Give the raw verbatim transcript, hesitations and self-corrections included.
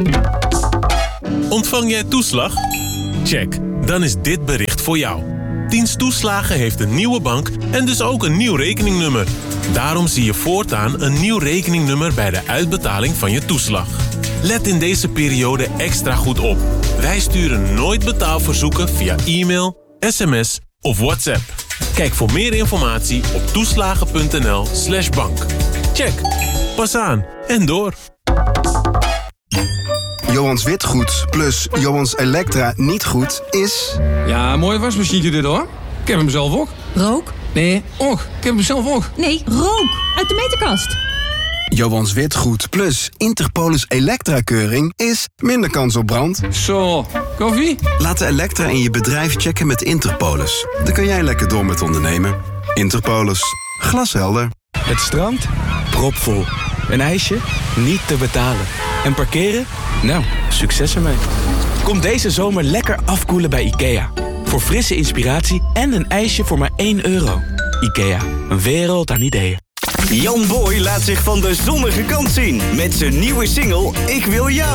Ontvang jij toeslag? Check, dan is dit bericht voor jou. Dienst Toeslagen heeft een nieuwe bank en dus ook een nieuw rekeningnummer. Daarom zie je voortaan een nieuw rekeningnummer bij de uitbetaling van je toeslag. Let in deze periode extra goed op. Wij sturen nooit betaalverzoeken via e-mail, sms of WhatsApp. Kijk voor meer informatie op toeslagen.nl slash bank. Check. Pas aan en door. Johans Witgoed plus Johans Elektra niet goed is... Ja, mooi wasmachientje dit hoor. Ik heb hem zelf ook. Rook? Nee, och, ik heb hem zelf ook. Nee, rook. Uit de meterkast. Johans Witgoed plus Interpolis Elektra-keuring is minder kans op brand. Zo, koffie? Laat de Elektra in je bedrijf checken met Interpolis. Dan kun jij lekker door met ondernemen. Interpolis. Glashelder. Het strand? Propvol. Een ijsje? Niet te betalen. En parkeren? Nou, succes ermee. Kom deze zomer lekker afkoelen bij IKEA. Voor frisse inspiratie en een ijsje voor maar één euro. IKEA, een wereld aan ideeën. Jan Boy laat zich van de zonnige kant zien met zijn nieuwe single Ik Wil Jou.